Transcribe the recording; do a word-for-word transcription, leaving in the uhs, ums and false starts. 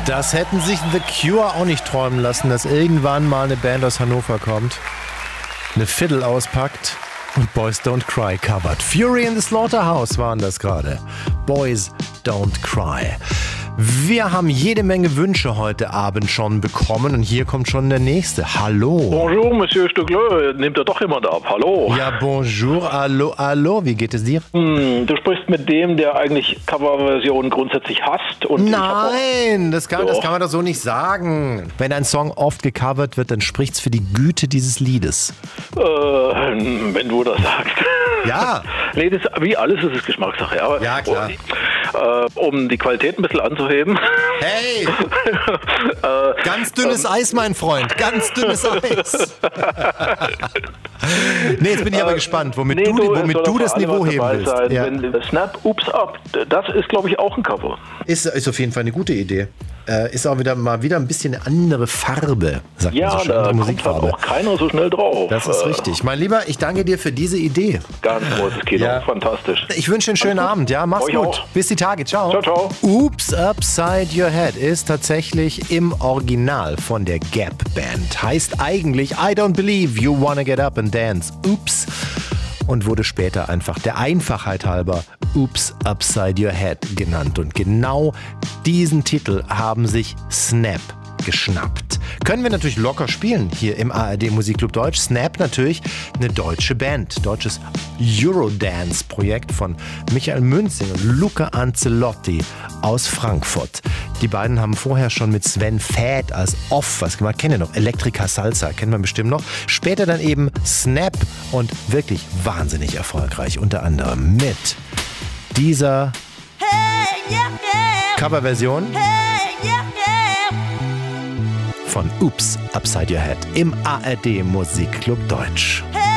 Das hätten sich The Cure auch nicht träumen lassen, dass irgendwann mal eine Band aus Hannover kommt, eine Fiddle auspackt und Boys Don't Cry covert. Fury in the Slaughterhouse waren das gerade. Boys Don't Cry. Wir haben jede Menge Wünsche heute Abend schon bekommen und hier kommt schon der nächste. Hallo. Bonjour, Monsieur Stückle. Nimmt er doch jemand ab. Hallo. Ja, bonjour, hallo, hallo. Wie geht es dir? Hm, du sprichst mit dem, der eigentlich Coverversionen grundsätzlich hasst. Und Nein, das kann, das kann man doch so nicht sagen. Wenn ein Song oft gecovert wird, dann spricht's für die Güte dieses Liedes. Äh, wenn du das sagst. Ja. Nee, das, wie alles ist es Geschmackssache. Aber ja, klar. Uh, um die Qualität ein bisschen anzuheben. Hey! äh, ganz dünnes ähm, Eis, mein Freund. Ganz dünnes Eis. Nee, jetzt bin ich aber äh, gespannt, womit nee, du, womit du das Niveau heben willst. Ja. Wenn Snap, Oops Up, das ist, glaube ich, auch ein Cover. Ist, ist auf jeden Fall eine gute Idee. Äh, ist auch wieder mal wieder ein bisschen eine andere Farbe, sagt ja, man so schön, andere Musikfarbe. Ja, da kommt auch keiner so schnell drauf. Das ist äh, richtig. Mein Lieber, ich danke dir für diese Idee. Ganz großes Kino, ja. Fantastisch. Ich wünsche einen schönen Abend, ja, mach's Euch gut. Auch. Bis die Tage, ciao. Ciao, ciao. Oops Upside Your Head ist tatsächlich im Original von der Gap Band. Heißt eigentlich I Don't Believe You Wanna Get Up and Dance. Oops. Und wurde später einfach der Einfachheit halber Oops Upside Your Head genannt. Und genau diesen Titel haben sich Snap geschnappt. Können wir natürlich locker spielen hier im A R D Musikclub Deutsch. Snap natürlich eine deutsche Band. Deutsches Eurodance-Projekt von Michael Münzing und Luca Ancelotti aus Frankfurt. Die beiden haben vorher schon mit Sven Väth als Off was gemacht. Kennt ihr noch? Electrica Salsa, kennt man bestimmt noch. Später dann eben Snap und wirklich wahnsinnig erfolgreich. Unter anderem mit dieser hey, yeah, yeah. Coverversion hey, yeah, yeah. von Oops Upside Your Head im A R D Musikclub Deutsch.